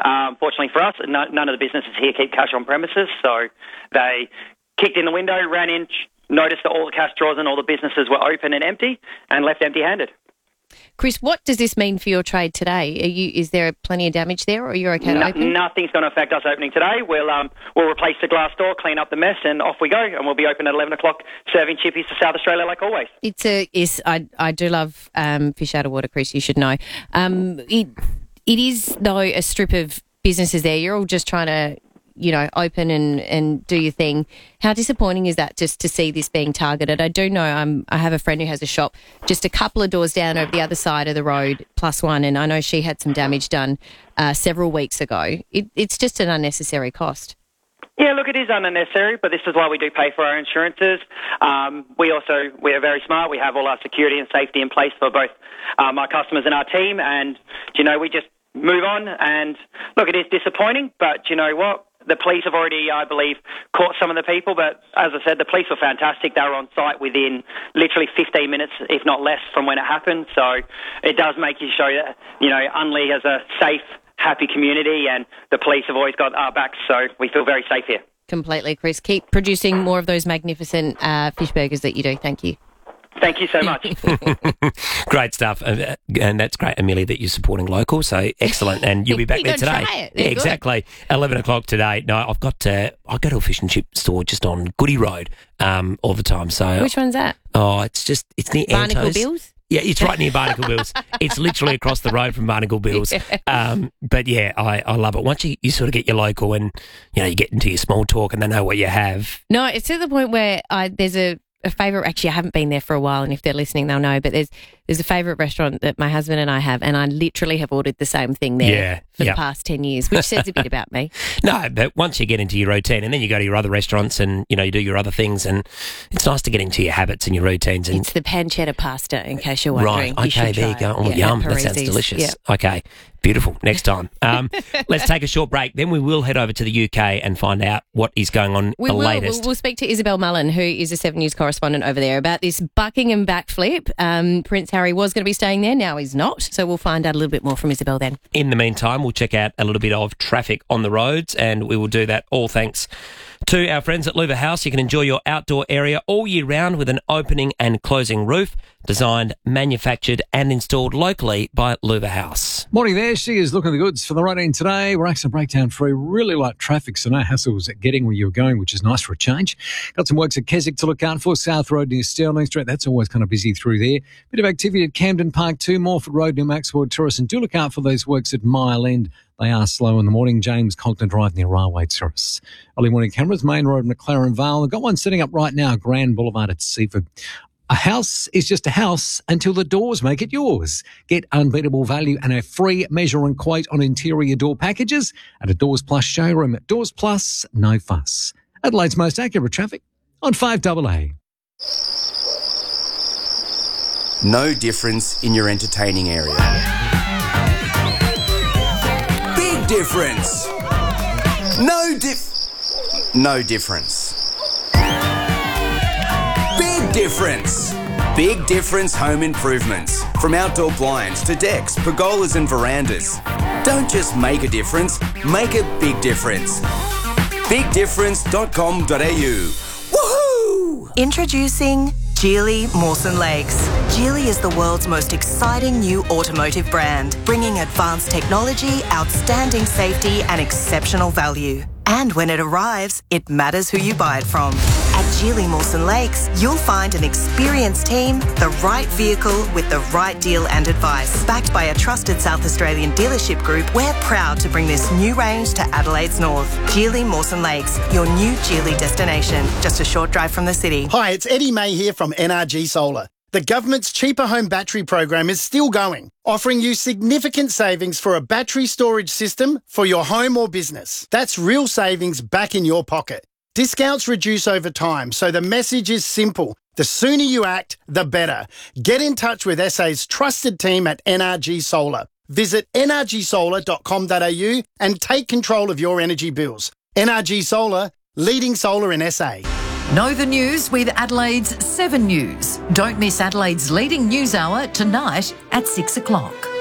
Fortunately for us, none of the businesses here keep cash on premises, so they kicked in the window, ran in, noticed that all the cash drawers and all the businesses were open and empty, and left empty-handed. Chris, what does this mean for your trade today? Is there plenty of damage there, or are you okay to open? Nothing's going to affect us opening today. We'll replace the glass door, clean up the mess, and off we go. And we'll be open at 11 o'clock, serving chippies to South Australia like always. I do love fish out of water, Chris. You should know. It is though a strip of businesses there. You're all just trying to, open and do your thing. How disappointing is that just to see this being targeted? I do know I have a friend who has a shop just a couple of doors down over the other side of the road, plus one, and I know she had some damage done several weeks ago. It's just an unnecessary cost. Yeah, look, it is unnecessary, but this is why we do pay for our insurances. We are very smart. We have all our security and safety in place for both our customers and our team, and, we just move on. And, look, it is disappointing, but you know what? The police have already, I believe, caught some of the people, but as I said, the police were fantastic. They were on site within literally 15 minutes, if not less, from when it happened. So it does make you show that, Unley is a safe, happy community, and the police have always got our backs, so we feel very safe here. Completely, Chris. Keep producing more of those magnificent fish burgers that you do. Thank you. Thank you so much. Great stuff. And that's great, Amelia, that you're supporting local. So excellent. And you'll be back there today. Try it. Yeah, exactly. 11 o'clock today. No, I go to a fish and chip store just on Goody Road all the time. So which one's that? Oh, it's near Barnacle Antos. Bills? Yeah, it's right near Barnacle Bills. It's literally across the road from Barnacle Bills. But yeah, I love it. Once you sort of get your local and, you get into your small talk and they know what you have. No, it's to the point where there's a favourite, actually I haven't been there for a while, and if they're listening they'll know, but there's a favourite restaurant that my husband and I have, and I literally have ordered the same thing there for the past 10 years, which says a bit about me. No, but once you get into your routine and then you go to your other restaurants and, you do your other things, and it's nice to get into your habits and your routines. And it's the pancetta pasta, in case you're wondering. Right, okay, there you go. Oh, yum, that sounds delicious. Yep. Okay, beautiful. Next time. Let's take a short break. Then we will head over to the UK and find out what is going on latest. We'll speak to Isabel Mullen, who is a 7 News correspondent over there, about this Buckingham backflip. Prince Harry was going to be staying there, now he's not. So we'll find out a little bit more from Isabel then. In the meantime, we'll check out a little bit of traffic on the roads, and we will do that all thanks to our friends at Louver House. You can enjoy your outdoor area all year round with an opening and closing roof, designed, manufactured and installed locally by Louver House. Morning there, she is looking at the goods for the road in today. We're accident breakdown free, really light traffic, so no hassles at getting where you're going, which is nice for a change. Got some works at Keswick to look out for, South Road near Stirling Street, that's always kind of busy through there. Bit of activity at Camden Park too, Morford Road near Maxwell Terrace, and do look out for those works at Mile End. They are slow in the morning. James Coulter Drive near Railway Terrace. Early morning cameras, Main Road, McLaren Vale. I've got one setting up right now, Grand Boulevard at Seaford. A house is just a house until the doors make it yours. Get unbeatable value and a free measure and quote on interior door packages at a Doors Plus showroom. Doors Plus, no fuss. Adelaide's most accurate traffic on 5AA. No difference in your entertaining area. Big difference. No difference. Big difference. Big difference home improvements. From outdoor blinds to decks, pergolas and verandas. Don't just make a difference, make a big difference. BigDifference.com.au. Woohoo! Introducing Geely Mawson Lakes. Geely is the world's most exciting new automotive brand, bringing advanced technology, outstanding safety and exceptional value. And when it arrives, it matters who you buy it from. At Geely Mawson Lakes, you'll find an experienced team, the right vehicle with the right deal and advice. Backed by a trusted South Australian dealership group, we're proud to bring this new range to Adelaide's north. Geely Mawson Lakes, your new Geely destination. Just a short drive from the city. Hi, it's Eddie May here from NRG Solar. The government's Cheaper Home Battery program is still going, offering you significant savings for a battery storage system for your home or business. That's real savings back in your pocket. Discounts reduce over time, so the message is simple. The sooner you act, the better. Get in touch with SA's trusted team at NRG Solar. Visit nrgsolar.com.au and take control of your energy bills. NRG Solar, leading solar in SA. Know the news with Adelaide's 7 News. Don't miss Adelaide's leading news hour tonight at 6 o'clock.